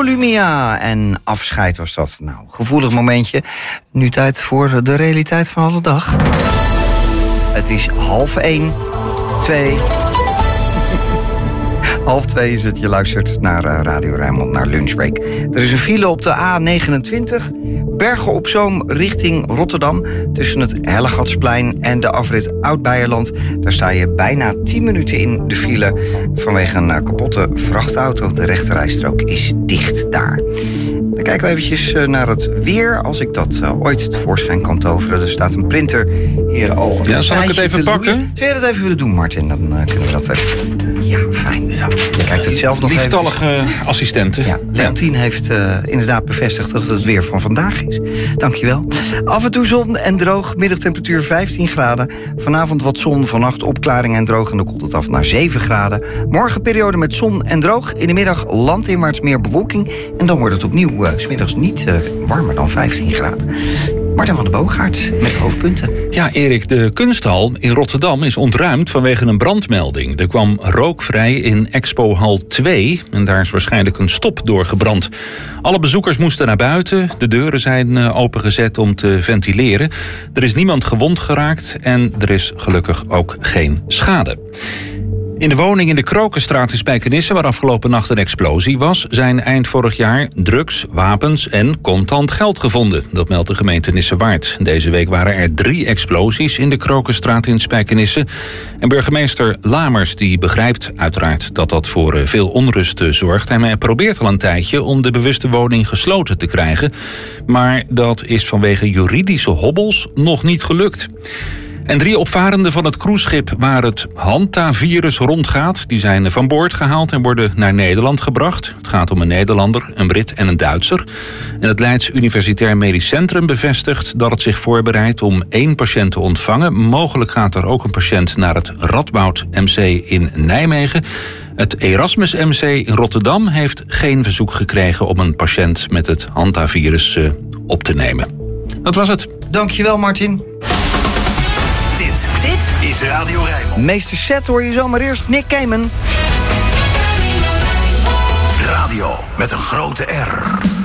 Volumia en afscheid was dat. Nou, gevoelig momentje. Nu tijd voor de realiteit van alle dag. Het is 1:30, 2. 1:30 is het, je luistert naar Radio Rijnmond, naar Lunchbreak. Er is een file op de A29, Bergen op Zoom richting Rotterdam. Tussen het Hellegatsplein en de afrit Oud-Beierland. Daar sta je bijna 10 minuten in de file vanwege een kapotte vrachtauto. De rechterrijstrook is dicht daar. Dan kijken we eventjes naar het weer, als ik dat ooit tevoorschijn kan toveren. Er staat een printer hier al. Ja, zal ik het even pakken? Zou je dat even willen doen, Martin? Dan kunnen we dat even... Ja, fijn. Ja. Je kijkt het zelf nog even. Lieftallige assistenten. Ja, Leontien heeft inderdaad bevestigd dat het weer van vandaag is. Dankjewel. Af en toe zon en droog. Middagtemperatuur 15 graden. Vanavond wat zon, vannacht opklaring en droog. En dan komt het af naar 7 graden. Morgen periode met zon en droog. In de middag landinwaarts meer bewolking. En dan wordt het opnieuw 's middags niet warmer dan 15 graden. Martin van den Boogaard met de hoofdpunten. Ja, Erik, de kunsthal in Rotterdam is ontruimd vanwege een brandmelding. Er kwam rook vrij in Expohal 2 en daar is waarschijnlijk een stop doorgebrand. Alle bezoekers moesten naar buiten. De deuren zijn opengezet om te ventileren. Er is niemand gewond geraakt en er is gelukkig ook geen schade. In de woning in de Krokenstraat in Spijkenisse, waar afgelopen nacht een explosie was, zijn eind vorig jaar drugs, wapens en contant geld gevonden. Dat meldt de gemeente Nissewaard. Deze week waren er 3 explosies in de Krokenstraat in Spijkenisse. En burgemeester Lamers die begrijpt uiteraard dat dat voor veel onrust zorgt. En hij probeert al een tijdje om de bewuste woning gesloten te krijgen. Maar dat is vanwege juridische hobbels nog niet gelukt. En 3 opvarenden van het cruiseschip waar het Hanta-virus rondgaat, die zijn van boord gehaald en worden naar Nederland gebracht. Het gaat om een Nederlander, een Brit en een Duitser. En het Leids Universitair Medisch Centrum bevestigt dat het zich voorbereidt om 1 patiënt te ontvangen. Mogelijk gaat er ook een patiënt naar het Radboud MC in Nijmegen. Het Erasmus MC in Rotterdam heeft geen verzoek gekregen om een patiënt met het Hanta-virus op te nemen. Dat was het. Dankjewel, Martin. Dit is Radio Rijnmond. Meester Set hoor je zomaar eerst Nick Cayman. Radio met een grote R.